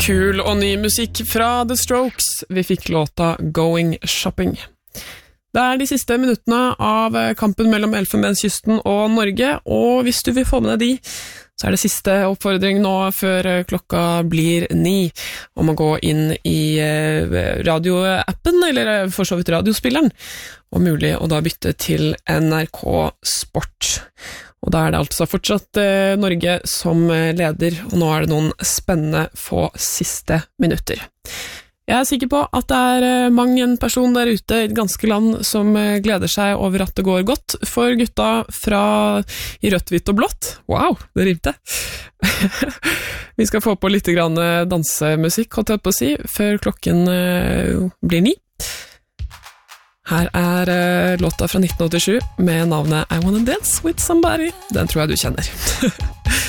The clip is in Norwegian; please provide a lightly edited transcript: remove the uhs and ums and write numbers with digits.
Kul og ny musikk fra The Strokes. Vi fikk låta Going Shopping. Det de siste minuttene av kampen mellom Elfenbenskysten og Norge, og hvis du vil få med deg de, så det siste oppfordring nå før klokka blir 9, om å gå inn i radioappen, eller for så vidt radiospilleren, og mulig å da bytte til NRK Sport. Og da det altså fortsatt Norge som leder, og nå det noen spennende få siste minutter. Jeg sikker på at det mang en person der ute i et ganske land som gleder seg over at det går godt for gutta fra i rødt, hvitt og blått. Wow, det rimte! Vi skal få på litt grann dansemusikk, holdt jeg på å si, før klokken blir 9. Her låta fra 1987 med navnet I Wanna Dance With Somebody. Den tror jeg du kjenner.